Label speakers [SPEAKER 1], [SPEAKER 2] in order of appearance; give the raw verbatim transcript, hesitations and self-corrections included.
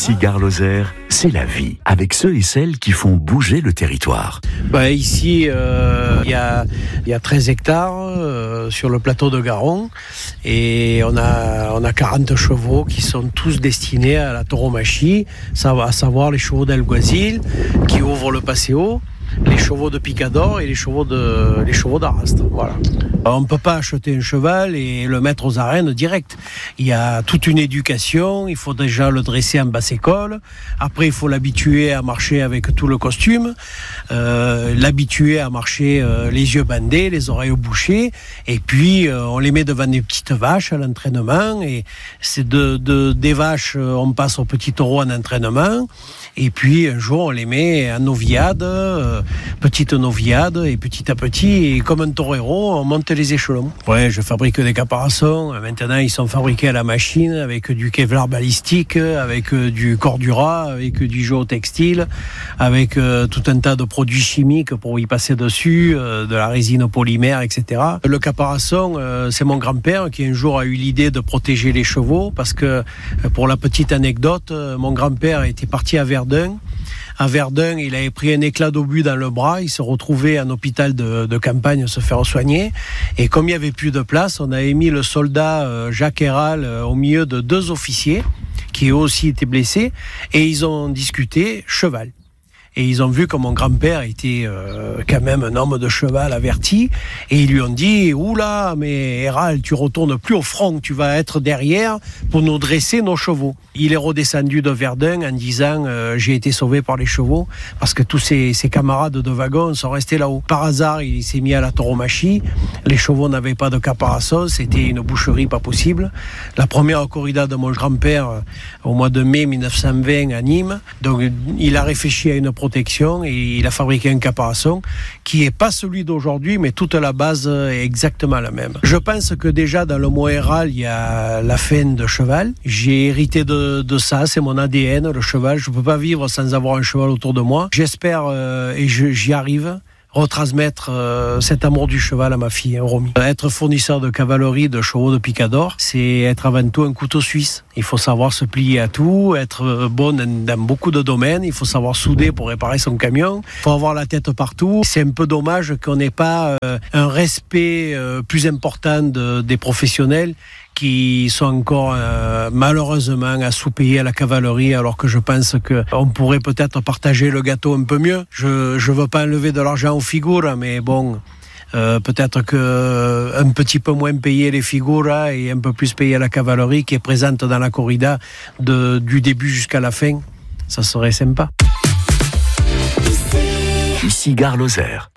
[SPEAKER 1] Ici Gare Lozère, c'est la vie, avec ceux et celles qui font bouger le territoire.
[SPEAKER 2] Bah ici, il euh, y, a, y a treize hectares euh, sur le plateau de Garon et on a, on a quarante chevaux qui sont tous destinés à la tauromachie, à savoir les chevaux d'Alguazil qui ouvrent le Paseo, les chevaux de Picador et les chevaux de les chevaux d'Arastre. Voilà. On ne peut pas acheter un cheval et le mettre aux arènes direct. Il y a toute une éducation, il faut déjà le dresser en basse école, après il faut l'habituer à marcher avec tout le costume, euh, l'habituer à marcher euh, les yeux bandés, les oreilles bouchées, et puis euh, on les met devant des petites vaches à l'entraînement, et c'est de, de, des vaches, on passe au petit taureau en entraînement, et puis un jour on les met en noviade, euh, petite noviade, et petit à petit, et comme un torero, on monte les échelons. Ouais, je fabrique des caparaçons. Maintenant, ils sont fabriqués à la machine avec du Kevlar balistique, avec du Cordura, avec du géotextile, avec euh, tout un tas de produits chimiques pour y passer dessus, euh, de la résine polymère, et cetera. Le caparaçon, euh, c'est mon grand-père qui un jour a eu l'idée de protéger les chevaux parce que, pour la petite anecdote, mon grand-père était parti à Verdun. À Verdun, il avait pris un éclat d'obus dans le bras, il se retrouvait en hôpital de, de campagne se faire soigner, et comme il n'y avait plus de place, on avait mis le soldat euh, Jacques Héral euh, au milieu de deux officiers qui eux aussi étaient blessés, et ils ont discuté cheval. Et ils ont vu que mon grand-père était euh, quand même un homme de cheval averti. Et ils lui ont dit, oula, mais Héral, tu retournes plus au front, tu vas être derrière pour nous dresser nos chevaux. Il est redescendu de Verdun en disant, euh, j'ai été sauvé par les chevaux, parce que tous ses, ses camarades de wagon sont restés là-haut. Par hasard, il s'est mis à la tauromachie. Les chevaux n'avaient pas de caparaçon, c'était une boucherie pas possible. La première corrida de mon grand-père, euh, au mois de mai mille neuf cent vingt à Nîmes. Donc, il a réfléchi à une protection et il a fabriqué un caparaçon qui est pas celui d'aujourd'hui, mais toute la base est exactement la même. Je pense que déjà dans le mot Héral, il y a la faine de cheval. J'ai hérité de, de ça, c'est mon A D N, le cheval. Je peux pas vivre sans avoir un cheval autour de moi. J'espère, euh, et je, j'y arrive, retransmettre euh, cet amour du cheval à ma fille, hein, Romy. Être fournisseur de cavalerie de chevaux de Picador, c'est être avant tout un couteau suisse. Il faut savoir se plier à tout, être bon dans, dans beaucoup de domaines. Il faut savoir souder pour réparer son camion. Il faut avoir la tête partout. C'est un peu dommage qu'on n'ait pas euh, un respect euh, plus important de, des professionnels qui sont encore euh, malheureusement à sous-payer à la cavalerie, alors que je pense qu'on pourrait peut-être partager le gâteau un peu mieux. Je je veux pas enlever de l'argent aux figures, mais bon, euh, peut-être que euh, un petit peu moins payer les figures et un peu plus payer la cavalerie qui est présente dans la corrida de, du début jusqu'à la fin, ça serait sympa.
[SPEAKER 1] Ici Gare Lozère.